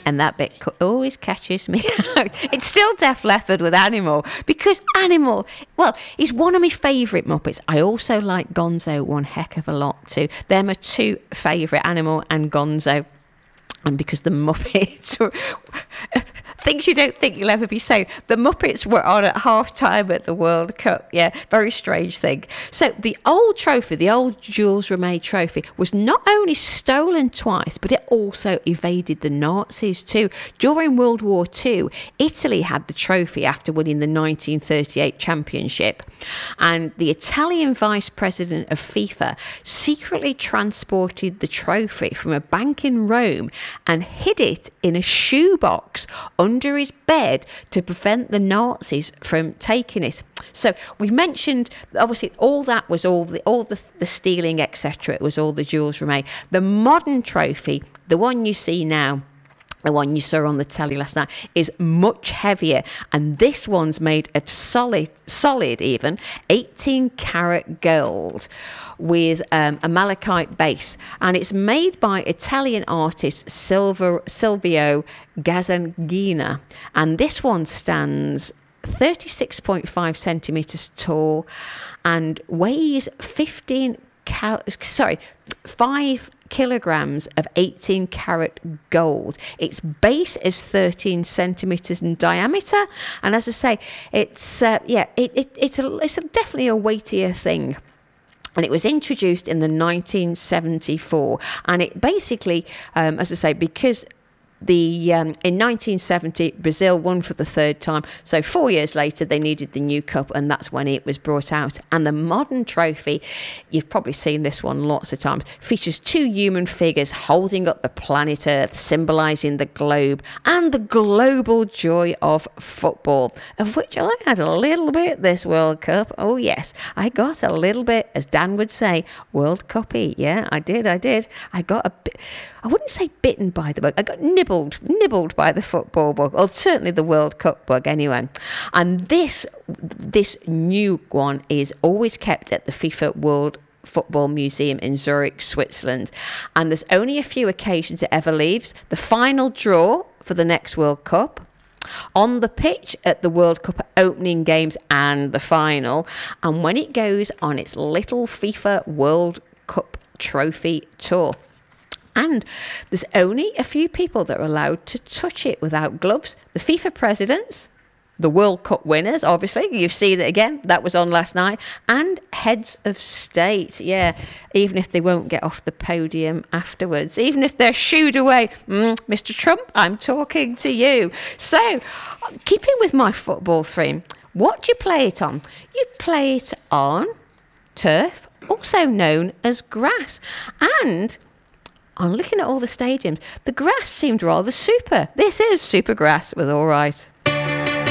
And that bit always catches me out. It's still Def Leppard with Animal, because Animal, well, he's one of my favourite Muppets. I also like Gonzo one heck of a lot too. They're my two favourite, Animal and Gonzo. And because the Muppets were things you don't think you'll ever be saying. The Muppets were on at half-time at the World Cup. Yeah, very strange thing. So the old trophy, the old Jules Rimet trophy, was not only stolen twice, but it also evaded the Nazis too. During World War II, Italy had the trophy after winning the 1938 championship. And the Italian vice president of FIFA secretly transported the trophy from a bank in Rome and hid it in a shoebox under his bed to prevent the Nazis from taking it. So we've mentioned, obviously, all that was all the stealing, etc. It was all the Jules Rimet. The modern trophy, the one you see now, the one you saw on the telly last night, is much heavier, and this one's made of solid even 18 karat gold with a malachite base, and it's made by Italian artist Silvio Gazzanghina, and this one stands 36.5 centimeters tall and weighs 5 kilograms of 18 karat gold. Its base is 13 centimeters in diameter, and as I say, it's definitely a weightier thing. And it was introduced in the 1974, and it basically, as I say, because in 1970 Brazil won for the third time, so 4 years later they needed the new cup, and that's when it was brought out. And the modern trophy, you've probably seen this one lots of times, features two human figures holding up the planet Earth, symbolising the globe and the global joy of football, of which I had a little bit this World Cup. Oh yes, I got a little bit, as Dan would say, World Cuppy. Yeah, I did. I got a bit, I wouldn't say bitten by the bug, I got nibbled by the football bug, or certainly the World Cup bug anyway. And this new one is always kept at the FIFA World Football Museum in Zurich, Switzerland. And there's only a few occasions it ever leaves. The final draw for the next World Cup, on the pitch at the World Cup opening games and the final, and when it goes on its little FIFA World Cup trophy tour. And there's only a few people that are allowed to touch it without gloves. The FIFA presidents, the World Cup winners, obviously, you've seen it again, that was on last night, and heads of state, yeah, even if they won't get off the podium afterwards, even if they're shooed away. Mr. Trump, I'm talking to you. So, keeping with my football theme, what do you play it on? You play it on turf, also known as grass. And I'm looking at all the stadiums, the grass seemed rather super. This is super grass with all right